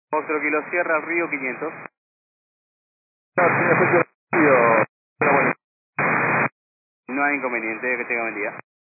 Otro Kilo Sierra, Río 500. No hay inconveniente, que tenga buen día.